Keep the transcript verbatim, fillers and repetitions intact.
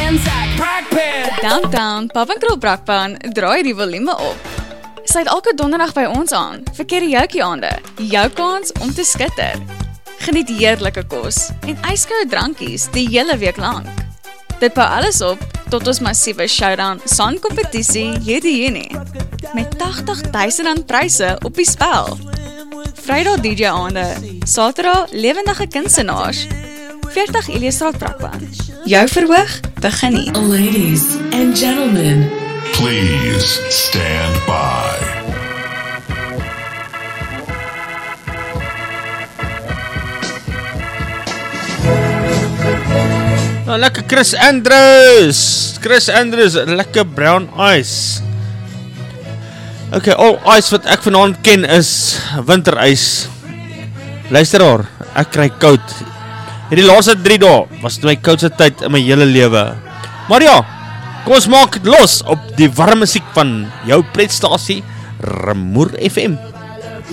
Downtown, Pap en Krul Brakpan, draai die volume op. Sluit elke donderdag by ons aan, vir karaoke aande, jou kans om te skitter. Geniet heerlike kos en ijskoue drankies die hele week lang. Dit bou alles op tot ons massiewe showdown sangkompetisie hierdie Junie, met tagtig duisend rand pryse op die spel. Vrydag D J aande, Saterdag lewendige kunstenaars, veertig Eliesstraat Brakpan. Jou verhoog begin nie. Ladies and gentlemen, please stand by. Nou, lekker Chris Andrews. Chris Andrews, lekker brown ice. Okay, al ice wat ek vanaand ken is winterys. Luister haar, ek kry koud. Hierdie laaste drie dae was my koudste tyd in my hele lewe. Maar ja, kom ons maak los op die warme musiek van jou pretstasie Remoer F M.